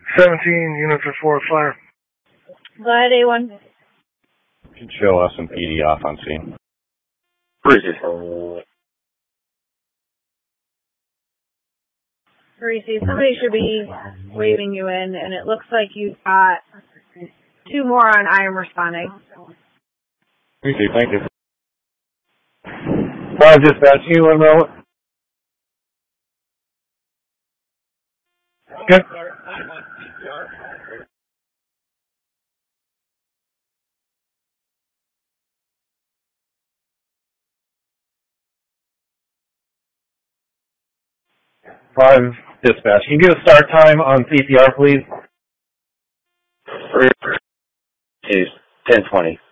17 units are 4 fire. Go ahead, A1. Can show us and PD off on scene. Parisi, somebody should be waving you in, and it looks like you've got 2 more on I am responding. Parisi, thank you. 5 dispatch, you want to know what? Okay. Five dispatch. Can you give a start time on CPR, please? 10:20.